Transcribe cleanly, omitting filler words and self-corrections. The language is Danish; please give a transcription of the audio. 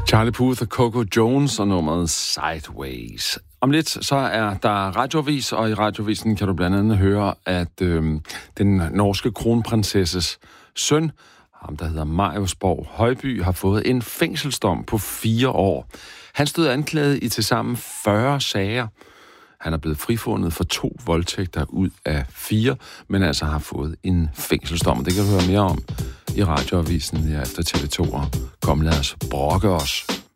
Charlie Puth og Coco Jones og nummeret Sideways. Om lidt så er der radioavis, og i radiovisen kan du blandt andet høre, at den norske kronprinsesses søn, ham der hedder Marius Borg Højby, har fået en fængselsdom på 4 år. Han stod anklaget i tilsammen 40 sager. Han er blevet frifundet for 2 voldtægter ud af 4, men altså har fået en fængselsdom. Det kan du høre mere om i radioavisen her efter TV2. Kom, lad os brokke os.